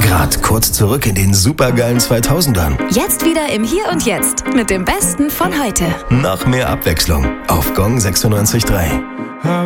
Grad kurz zurück in den supergeilen 2000ern. Jetzt wieder im Hier und Jetzt mit dem Besten von heute. Noch mehr Abwechslung auf Gong 96.3.